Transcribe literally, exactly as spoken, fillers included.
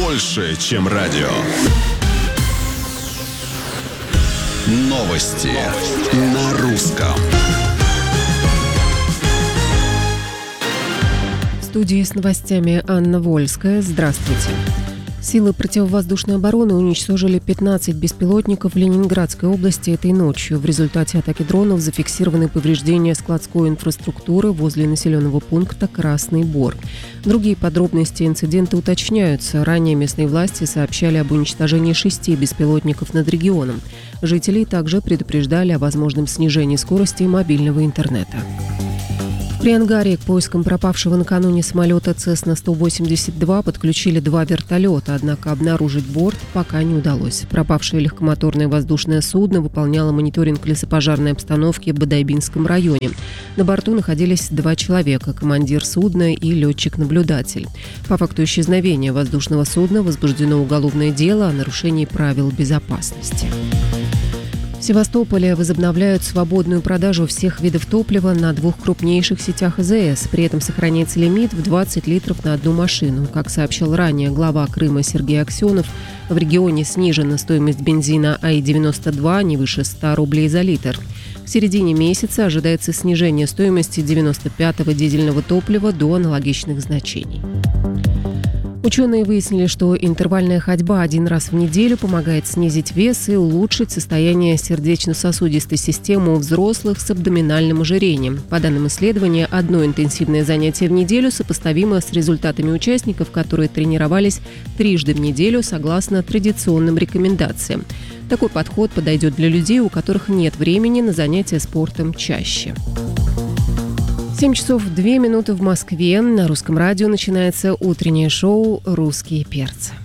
больше, чем радио. Новости на русском. В студии с новостями Анна Вольская. Здравствуйте. Силы противовоздушной обороны уничтожили пятнадцать беспилотников в Ленинградской области этой ночью. В результате атаки дронов зафиксированы повреждения складской инфраструктуры возле населенного пункта Красный Бор. Другие подробности инцидента уточняются. Ранее местные власти сообщали об уничтожении шести беспилотников над регионом. Жителей также предупреждали о возможном снижении скорости мобильного интернета. При Ангаре к поискам пропавшего накануне самолета Цесна сто восемьдесят два подключили два вертолета, однако обнаружить борт пока не удалось. Пропавшее легкомоторное воздушное судно выполняло мониторинг лесопожарной обстановки в Бодайбинском районе. На борту находились два человека – командир судна и летчик-наблюдатель. По факту исчезновения воздушного судна возбуждено уголовное дело о нарушении правил безопасности. В Севастополе возобновляют свободную продажу всех видов топлива на двух крупнейших сетях АЗС. При этом сохраняется лимит в двадцать литров на одну машину. Как сообщил ранее глава Крыма Сергей Аксенов, в регионе снижена стоимость бензина АИ девяносто два не выше ста рублей за литр. В середине месяца ожидается снижение стоимости девяносто пятого дизельного топлива до аналогичных значений. Ученые выяснили, что интервальная ходьба один раз в неделю помогает снизить вес и улучшить состояние сердечно-сосудистой системы у взрослых с абдоминальным ожирением. По данным исследования, одно интенсивное занятие в неделю сопоставимо с результатами участников, которые тренировались трижды в неделю согласно традиционным рекомендациям. Такой подход подойдет для людей, у которых нет времени на занятия спортом чаще. семь часов две минуты в Москве. На Русском радио начинается утреннее шоу «Русские перцы».